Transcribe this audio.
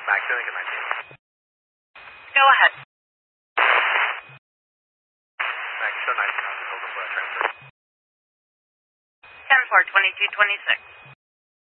Max, doing it, 19. Go ahead. Max, show 19 on the transfer. 10-4, 2226.